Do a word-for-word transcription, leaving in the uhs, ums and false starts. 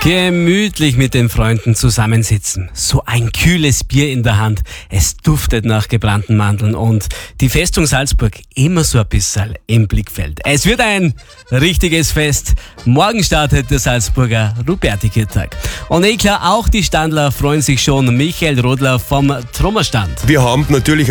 Gemütlich mit den Freunden zusammensitzen. So ein kühles Bier in der Hand. Es duftet nach gebrannten Mandeln und die Festung Salzburg immer so ein bisschen im Blickfeld. Es wird ein richtiges Fest. Morgen startet der Salzburger Ruperti-Tag. Und eh klar, auch die Standler freuen sich schon. Michael Rodler vom Trommerstand. Wir haben natürlich